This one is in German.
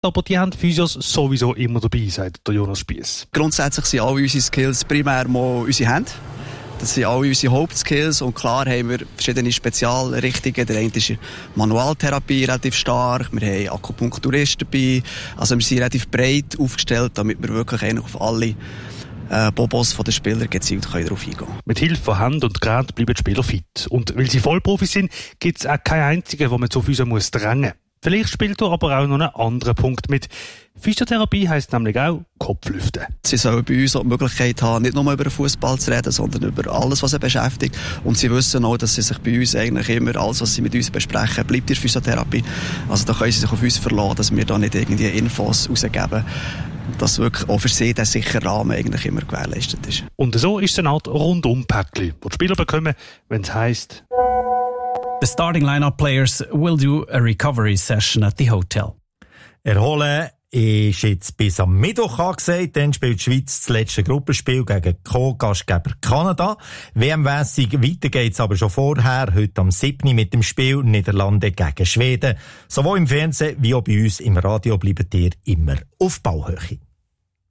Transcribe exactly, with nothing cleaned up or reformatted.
aber die haben Physios sowieso immer dabei, sagt der Jonas Spiess. Grundsätzlich sind alle unsere Skills primär mal unsere Hände. Das sind alle unsere Hauptskills und klar haben wir verschiedene Spezialrichtungen. Der eine ist Manualtherapie relativ stark, wir haben Akupunkturisten dabei. Also wir sind relativ breit aufgestellt, damit wir wirklich eigentlich auf alle äh, Bobos der Spieler gezielt darauf eingehen können. Mit Hilfe von Hand und Gerät bleiben die Spieler fit. Und weil sie Vollprofis sind, gibt es auch keinen einzigen, wo man zu Physio muss drängen. Vielleicht spielt er aber auch noch einen anderen Punkt mit. Physiotherapie heisst nämlich auch Kopflüften. Sie sollen bei uns auch die Möglichkeit haben, nicht nur über den Fußball zu reden, sondern über alles, was sie beschäftigt. Und sie wissen auch, dass sie sich bei uns eigentlich immer, alles, was sie mit uns besprechen, bleibt in der Physiotherapie. Also da können sie sich auf uns verlassen, dass wir da nicht irgendwie Infos rausgeben, dass wirklich auch für sie der sichere Rahmen eigentlich immer gewährleistet ist. Und so ist es eine Art Rundum-Päckchen, das die Spieler bekommen, wenn es heisst: The starting lineup players will do a recovery session at the hotel. Erholen ist jetzt bis am Mittwoch angesagt. Dann spielt die Schweiz das letzte Gruppenspiel gegen Co-Gastgeber Kanada. W M-mässig weiter geht's aber schon vorher. Heute am siebten mit dem Spiel Niederlande gegen Schweden. Sowohl im Fernsehen wie auch bei uns im Radio bleibt ihr immer auf Ballhöhe.